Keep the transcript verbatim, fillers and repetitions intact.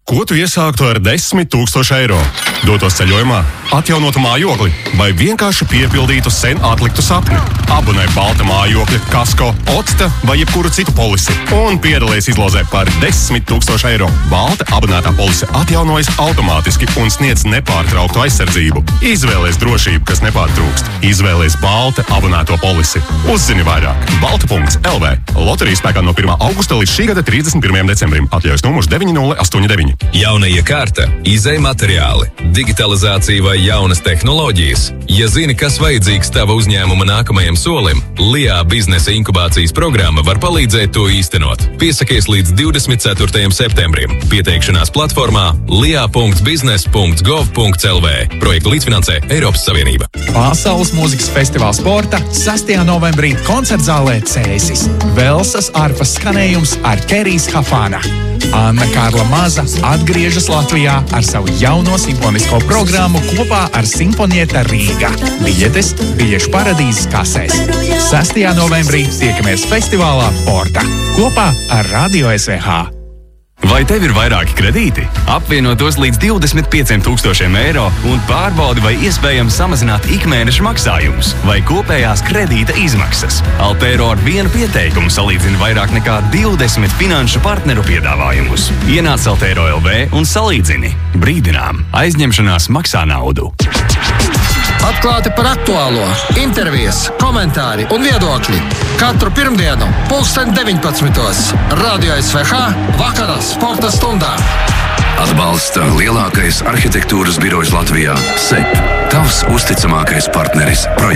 Ko tu iesāktu ar desmit tūkstoši eiro? Dotos ceļojumā, atjaunotu mājokli vai vienkārši piepildītu sen atliktu sapni? Abonē balta mājokļa, kasko, octa vai jebkuru citu polisi un piedalies izlozē par desmit tūkstoši eiro. Balta abonētā polise atjaunojas automātiski un sniedz nepārtrauktu aizsardzību. Izvēlies drošību, kas nepārtrūkst. Izvēlies balta abonēto polisi. Uzzini vairāk. balta punkts l v. Loterija spēkā no pirmā augusta līdz šī gada trīsdesmit pirmajam decembrim. Atļaujas numurs deviņi nulle astoņi deviņi. Jauna iekārta, izej materiāli, digitalizācija vai jaunas tehnoloģijas. Ja zini, kas vajadzīgs tava uzņēmuma nākamajam solim, L I A biznesa inkubācijas programma var palīdzēt to īstenot. Piesakies līdz divdesmit ceturtajam septembrim. Pieteikšanās platformā l i a punkts biznes punkts gov punkts l v. Projektu līdzfinansē Eiropas Savienība. Pasaules mūzikas festivāls Sporta sastajā novembrī koncertzālē Cēsis. Velsas arfas skanējums ar Kerijs Hafāna. Anna Kārla Maza atgriežas Latvijā ar savu jauno simfonisko programmu kopā ar Simfonieta Rīga. Biļetes biļešu paradīzes kasēs. sastajā novembrī tiekamies festivālā Porta kopā ar Radio S V H. Vai tev ir vairāki kredīti? Apvieno tos līdz divdesmit pieciem tūkstošiem eiro un pārbaudi, vai iespējams samazināt ikmēneša maksājumus vai kopējās kredīta izmaksas. Altero ar vienu pieteikumu salīdzina vairāk nekā divdesmit finanšu partneru piedāvājumus. Ienāc Altero L V un salīdzini. Brīdinām, aizņemšanās maksā naudu. Atklāti par aktuālo, intervijas, komentāri un viedokļi. Katru pirmdienu, pulksten deviņpadsmitos. Radio S V H vakarā sporta stundā. Atbalsta lielākais arhitektūras birojs Latvijā – S E P. Tavs uzticamākais partneris projektā.